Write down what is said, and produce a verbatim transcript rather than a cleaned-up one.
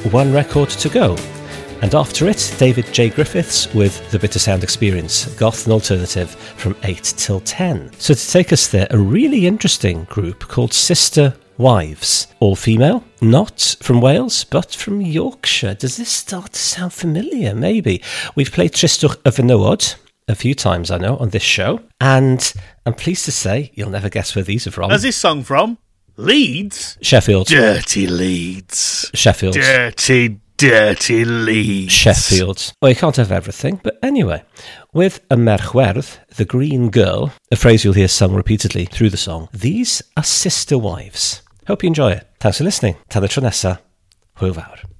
one record to go. And after it, David J. Griffiths with The Bitter Sound Experience, goth and alternative from eight till ten. So to take us there, a really interesting group called Sister Wives. All female, not from Wales, but from Yorkshire. Does this start to sound familiar? Maybe. We've played Tristwch y Fenywod a few times, I know, on this show. And I'm pleased to say, you'll never guess where these are from. Where's this song from? Leeds? Sheffield. Dirty Leeds. Sheffield. Dirty Dirty Leeds. Sheffield. Well, you can't have everything, but anyway. With y merchwerth, the green girl, a phrase you'll hear sung repeatedly through the song, these are Sister Wives. Hope you enjoy it. Thanks for listening. Tan y tro nesa. Hwyl fawr.